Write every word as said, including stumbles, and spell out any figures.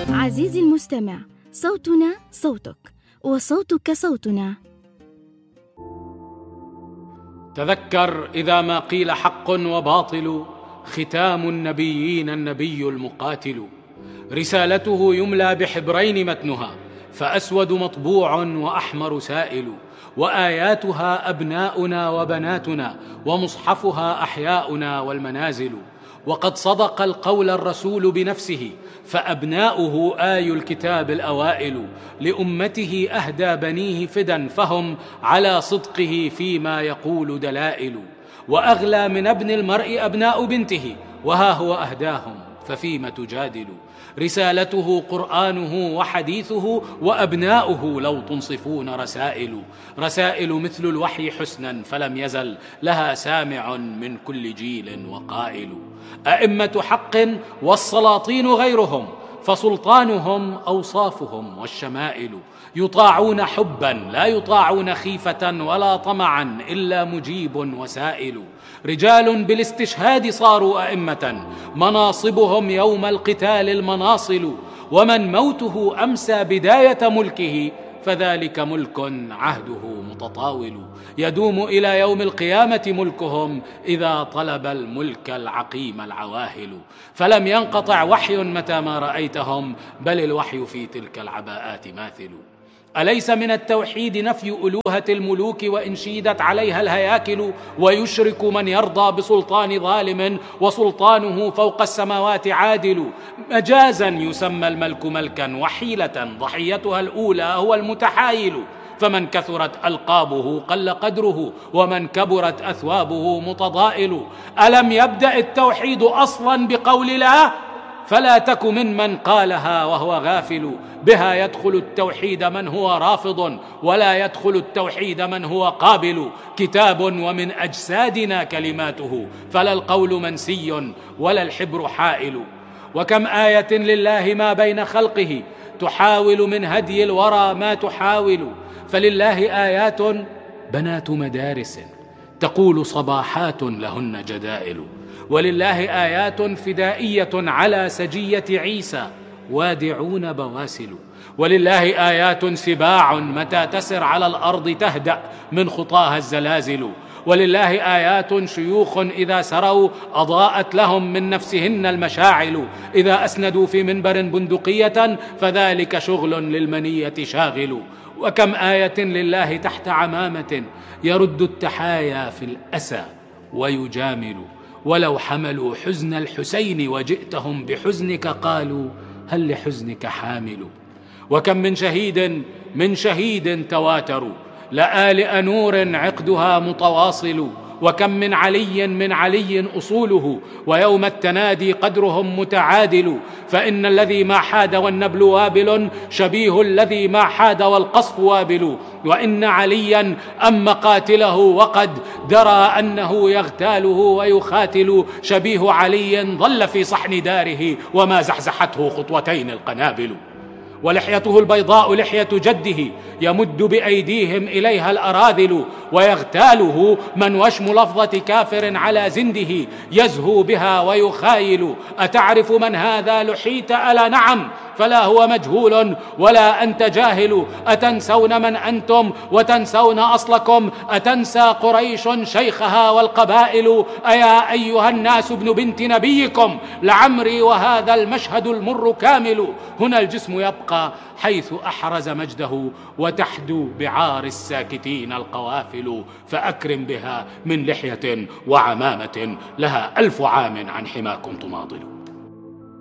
عزيزي المستمع، صوتنا صوتك وصوتك صوتنا. تذكر إذا ما قيل حق وباطل، ختام النبيين النبي المقاتل. رسالته يملى بحبرين متنها، فأسود مطبوع وأحمر سائل، وآياتها أبناؤنا وبناتنا، ومصحفها أحياؤنا والمنازل. وقد صدق القول الرسول بنفسه، فأبناؤه آي الكتاب الأوائل. لأمته أهدى بنيه فدا، فهم على صدقه فيما يقول دلائل. وأغلى من ابن المرء أبناء بنته، وها هو أهداهم ففيم تجادل. رسالته قرآنه وحديثه، وأبناؤه لو تنصفون رسائل. رسائل مثل الوحي حسنا، فلم يزل لها سامع من كل جيل وقائل. أئمة حق والسلاطين غيرهم، فسلطانهم أوصافهم والشمائل. يطاعون حبا لا يطاعون خيفة، ولا طمعا إلا مجيب وسائل. رجال بالاستشهاد صاروا أئمة، مناصبهم يوم القتال المناصل. ومن موته أمسى بداية ملكه، فذلك ملك عهده متطاول. يدوم إلى يوم القيامة ملكهم، إذا طلب الملك العقيم العواهل. فلم ينقطع وحي متى ما رأيتهم، بل الوحي في تلك العباءات ماثل. أليس من التوحيد نفي ألوهة الملوك، وإن شيدت عليها الهياكل؟ ويشرك من يرضى بسلطان ظالم، وسلطانه فوق السماوات عادل. مجازا يسمى الملك ملكا، وحيلة ضحيتها الأولى هو المتحايل. فمن كثرت ألقابه قل قدره، ومن كبرت أثوابه متضائل. ألم يبدأ التوحيد أصلا بقول لا؟ فلا تك ممن قالها وهو غافل. بها يدخل التوحيد من هو رافض، ولا يدخل التوحيد من هو قابل. كتاب ومن أجسادنا كلماته، فلا القول منسي ولا الحبر حائل. وكم آية لله ما بين خلقه، تحاول من هدي الورى ما تحاول. فلله آيات بنات مدارس، تقول صباحات لهن جدائل. ولله آيات فدائية على سجية عيسى، وادعون بواسل. ولله آيات سباع متى تسر على الأرض تهدأ من خطاها الزلازل. ولله آيات شيوخ إذا سروا أضاءت لهم من نفسهن المشاعل. إذا أسندوا في منبر بندقية، فذلك شغل للمنية شاغل. وكم آية لله تحت عمامة، يرد التحايا في الأسى ويجامل. ولو حملوا حزن الحسين وجئتهم بحزنك، قالوا هل لحزنك حامل. وكم من شهيد من شهيد تواتروا، لآلئ نور عقدها متواصل. وكم من علي من علي أصوله، ويوم التنادي قدرهم متعادل. فإن الذي ما حاد والنبل وابل، شبيه الذي ما حاد والقصف وابل. وإن عليا أم قاتله، وقد درى أنه يغتاله ويخاتل. شبيه علي ظل في صحن داره، وما زحزحته خطوتين القنابل. ولحيته البيضاء لحية جده، يمد بأيديهم إليها الأراذل. ويغتاله من وشم لفظة كافر على زنده، يزهو بها ويخايل. أتعرف من هذا لحيت؟ ألا نعم، فلا هو مجهول ولا أنت جاهل. أتنسون من أنتم وتنسون أصلكم؟ أتنسى قريش شيخها والقبائل؟ أيا أيها الناس ابن بنت نبيكم، لعمري وهذا المشهد المر كامل. هنا الجسم يبقى حيث أحرز مجده، وتحدو بعار الساكتين القوافل. فأكرم بها من لحية وعمامة، لها ألف عام عن حماكم تماضل.